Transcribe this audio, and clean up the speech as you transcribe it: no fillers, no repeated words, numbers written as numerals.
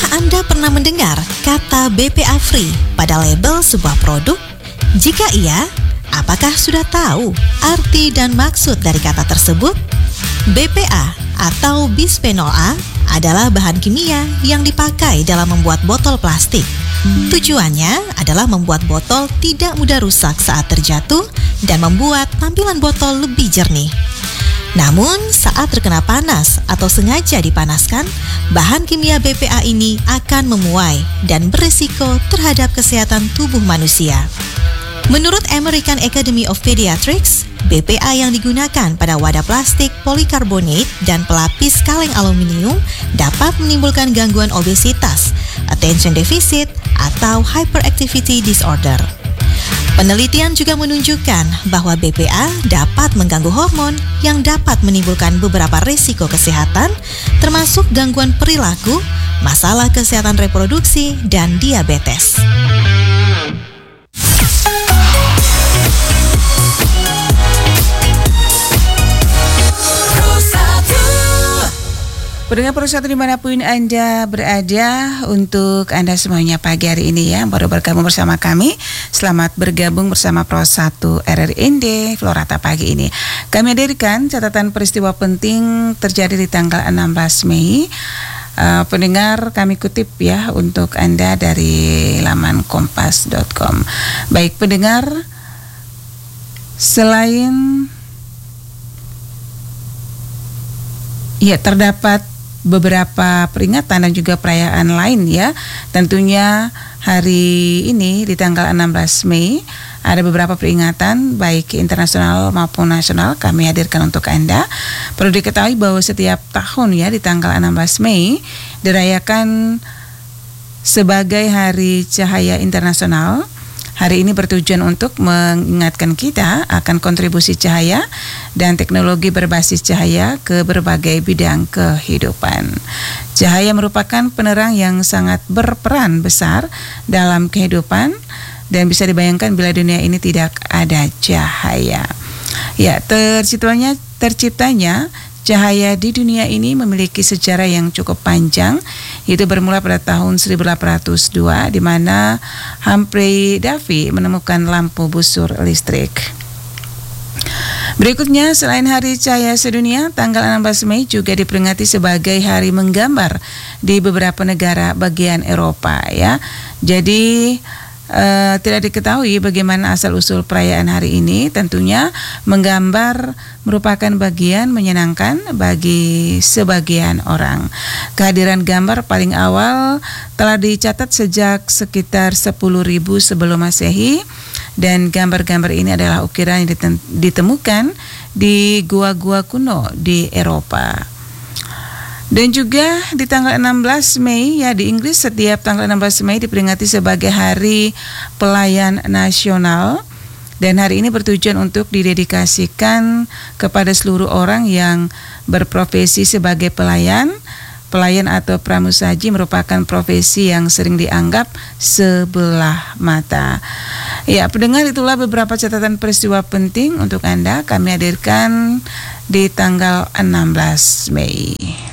Apakah Anda pernah mendengar kata BPA Free pada label sebuah produk? Jika iya, apakah sudah tahu arti dan maksud dari kata tersebut? BPA atau bisphenol A adalah bahan kimia yang dipakai dalam membuat botol plastik. Tujuannya adalah membuat botol tidak mudah rusak saat terjatuh dan membuat tampilan botol lebih jernih. Namun, saat terkena panas atau sengaja dipanaskan, bahan kimia BPA ini akan memuai dan berisiko terhadap kesehatan tubuh manusia. Menurut American Academy of Pediatrics, BPA yang digunakan pada wadah plastik polikarbonat dan pelapis kaleng aluminium dapat menimbulkan gangguan obesitas, attention deficit, atau hyperactivity disorder. Penelitian juga menunjukkan bahwa BPA dapat mengganggu hormon yang dapat menimbulkan beberapa risiko kesehatan, termasuk gangguan perilaku, masalah kesehatan reproduksi, dan diabetes. Pendengar Pro 1 dimanapun Anda berada, untuk Anda semuanya pagi hari ini ya, baru bergabung bersama kami, selamat bergabung bersama Pro 1 RRND Florata pagi ini. Kami hadirkan catatan peristiwa penting terjadi di tanggal 16 Mei. Pendengar, kami kutip ya untuk Anda dari laman kompas.com. Baik pendengar, selain ya terdapat beberapa peringatan dan juga perayaan lain ya. Tentunya hari ini di tanggal 16 Mei ada beberapa peringatan baik internasional maupun nasional kami hadirkan untuk Anda. Perlu diketahui bahwa setiap tahun ya di tanggal 16 Mei dirayakan sebagai Hari Cahaya Internasional. Hari ini bertujuan untuk mengingatkan kita akan kontribusi cahaya dan teknologi berbasis cahaya ke berbagai bidang kehidupan. Cahaya merupakan penerang yang sangat berperan besar dalam kehidupan dan bisa dibayangkan bila dunia ini tidak ada cahaya. Ya, terciptanya cahaya di dunia ini memiliki sejarah yang cukup panjang, yaitu bermula pada tahun 1802 di mana Humphrey Davy menemukan lampu busur listrik. Berikutnya, selain Hari Cahaya Sedunia, tanggal 16 Mei juga diperingati sebagai Hari Menggambar di beberapa negara bagian Eropa ya. Jadi tidak diketahui bagaimana asal-usul perayaan hari ini. Tentunya menggambar merupakan bagian menyenangkan bagi sebagian orang. Kehadiran gambar paling awal telah dicatat sejak sekitar 10.000 sebelum Masehi, dan gambar-gambar ini adalah ukiran yang ditemukan di gua-gua kuno di Eropa. Dan juga di tanggal 16 Mei ya di Inggris, setiap tanggal 16 Mei diperingati sebagai Hari Pelayan Nasional, dan hari ini bertujuan untuk didedikasikan kepada seluruh orang yang berprofesi sebagai pelayan. Pelayan atau pramusaji merupakan profesi yang sering dianggap sebelah mata. Ya, pendengar, itulah beberapa catatan peristiwa penting untuk Anda kami hadirkan di tanggal 16 Mei.